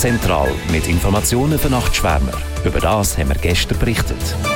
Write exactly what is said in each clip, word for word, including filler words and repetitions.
Zentral mit Informationen für Nachtschwärmer. Über das haben wir gestern berichtet.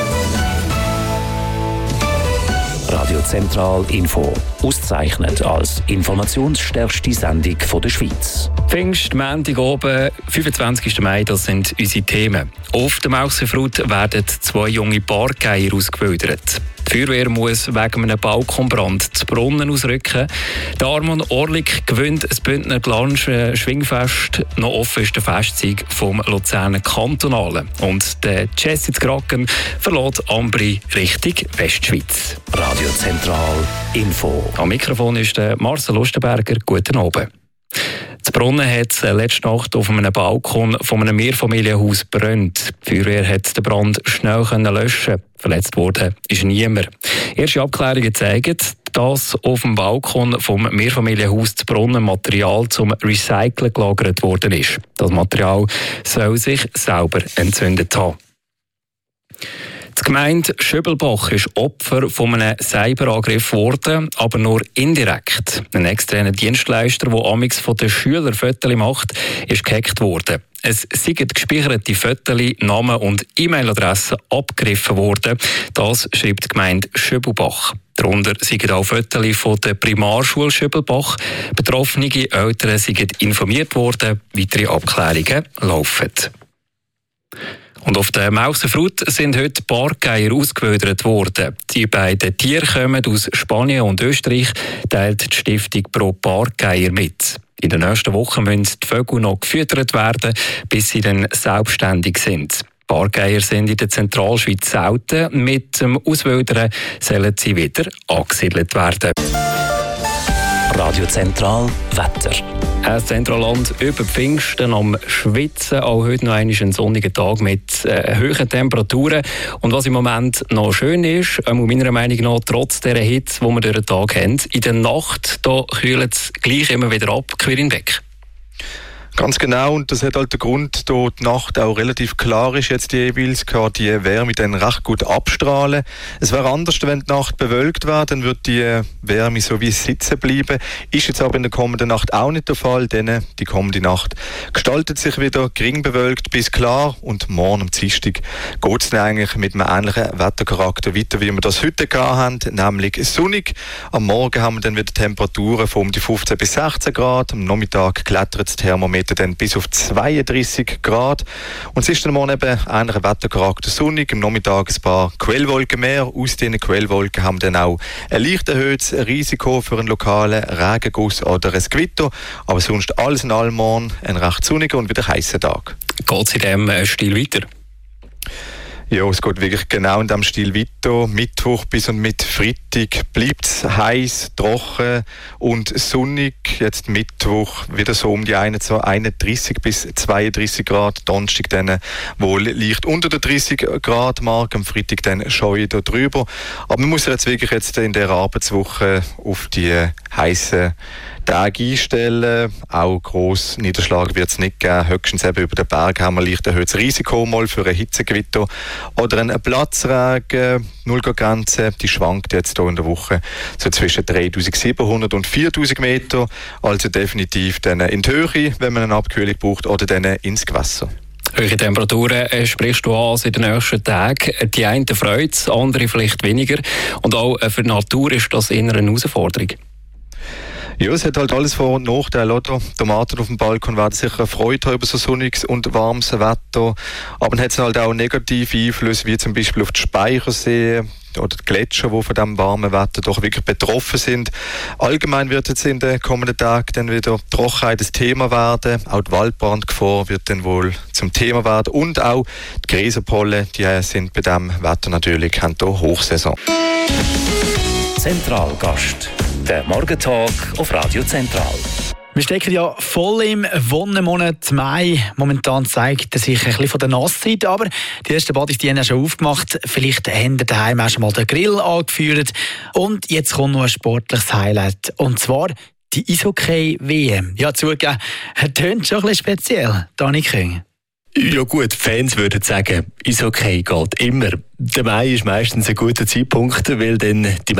Radio Zentral Info. Ausgezeichnet als informationsstärkste Sendung der Schweiz. Pfingst, Montag oben, fünfundzwanzigsten Mai, das sind unsere Themen. Auf der Mausenfrut werden zwei junge Bargeier ausgewildert. Die Feuerwehr muss wegen einem Balkonbrand zu Brunnen ausrücken. Der Armon Orlik gewinnt das Bündner Glansch Schwingfest. Noch offen ist der Festsieg vom Luzerner Kantonalen. Und der Jesse Kraken verlässt Ambri Richtung Westschweiz. Radio Zentral Info. Am Mikrofon ist Marcel Lustenberger. Guten Abend. In Brunnen hat letzte Nacht auf einem Balkon von einem Mehrfamilienhaus gebrannt. Die Feuerwehr hat den Brand schnell löschen. Verletzt worden ist niemand. Erste Abklärungen zeigen, dass auf dem Balkon vom Mehrfamilienhaus zu Brunnen Material zum Recyceln gelagert worden ist. Das Material soll sich selber entzündet haben. Die Gemeinde Schöbelbach ist Opfer von einem Cyberangriff geworden, aber nur indirekt. Ein externer Dienstleister, der amigs von den Schülern Fotos macht, ist gehackt worden. Es sind gespeicherte Fotos, Namen und E-Mail-Adressen abgegriffen worden. Das schreibt die Gemeinde Schöbelbach. Darunter sind auch Fotos von der Primarschule Schöbelbach. Betroffene Eltern sind informiert worden. Weitere Abklärungen laufen. Und auf der Mausenfrut sind heute Bargeier ausgewildert worden. Die beiden Tiere kommen aus Spanien und Österreich, teilt die Stiftung Pro Bargeier mit. In den nächsten Wochen müssen die Vögel noch gefüttert werden, bis sie dann selbstständig sind. Bargeier sind in der Zentralschweiz selten. Mit dem Auswildern sollen sie wieder angesiedelt werden. Radio Zentral Wetter. Das Zentralland über Pfingsten am Schwitzen. Auch heute noch ein sonniger Tag mit äh, hohen Temperaturen. Und was im Moment noch schön ist, äh, meiner Meinung nach, trotz dieser Hitze, die wir durch den Tag haben, in der Nacht da kühlt es gleich immer wieder ab, quer hinweg. Ganz genau, und das hat halt den Grund, da die Nacht auch relativ klar ist jetzt jeweils, kann die Wärme dann recht gut abstrahlen. Es wäre anders, wenn die Nacht bewölkt wäre, dann würde die Wärme so wie sitzen bleiben. Ist jetzt aber in der kommenden Nacht auch nicht der Fall, denn die kommende Nacht gestaltet sich wieder gering bewölkt bis klar und morgen am Dienstag geht es dann eigentlich mit einem ähnlichen Wettercharakter weiter, wie wir das heute gehabt haben, nämlich sonnig. Am Morgen haben wir dann wieder Temperaturen von um die fünfzehn bis sechzehn Grad, am Nachmittag klettert das Thermometer dann bis auf zweiunddreissig Grad. Und es ist dann morgen eben ähnlicher Wettercharakter sonnig, am Nachmittag ein paar Quellwolken mehr. Aus diesen Quellwolken haben wir dann auch ein leicht erhöhtes Risiko für einen lokalen Regenguss oder ein Gewitter. Aber sonst alles in allem morgen ein recht sonniger und wieder heißer Tag. Geht es in diesem Stil weiter? Ja, es geht wirklich genau in diesem Stil weiter. Mittwoch bis und mit Freitag bleibt es heiß, trocken und sonnig. Jetzt Mittwoch wieder so um die einunddreissig bis zweiunddreissig Grad. Donnerstag dann wohl leicht unter der dreißig Grad Marke. Am Freitag dann schon wieder drüber. Aber man muss jetzt wirklich jetzt in der Arbeitswoche auf die heißen Tage einstellen. Auch gross Niederschlag wird es nicht geben. Höchstens eben über den Berg haben wir leicht erhöhtes Risiko mal für ein Hitzegewitter oder einen Platzregen. null Grad Grenze, die schwankt jetzt hier in der Woche so zwischen dreitausendsiebenhundert und viertausend Meter. Also definitiv dann in die Höhe, wenn man eine Abkühlung braucht, oder dann ins Gewässer. Höhere Temperaturen äh, sprichst du an in den nächsten Tagen. Die einen freut es, andere vielleicht weniger. Und auch äh, für die Natur ist das eher eine Herausforderung. Ja, es hat halt alles Vor- und Nachteile, oder? Tomaten auf dem Balkon werden sicher Freude haben über so sonniges und warmes Wetter. Aber dann hat es halt auch negative Einflüsse, wie zum Beispiel auf die Speichersee oder die Gletscher, die von diesem warmen Wetter doch wirklich betroffen sind. Allgemein wird jetzt in den kommenden Tagen dann wieder Trockenheit das Thema werden. Auch die Waldbrandgefahr wird dann wohl zum Thema werden. Und auch die Gräserpollen, die sind bei diesem Wetter natürlich, haben hier Hochsaison. Zentralgast. Der Morgentalk auf Radio Zentral. Wir stecken ja voll im Wonnenmonat Mai. Momentan zeigt er sich ein bisschen von der Nasszeit, aber die ersten Badis die haben ja schon aufgemacht. Vielleicht haben ihr daheim auch schon mal den Grill angeführt. Und jetzt kommt noch ein sportliches Highlight. Und zwar die Eishockey-W M. Ja, zugegeben, tönt schon ein bisschen speziell. Dani Küng. Ja gut, Fans würden sagen, Eishockey geht immer. Der Mai ist meistens ein guter Zeitpunkt, weil dann die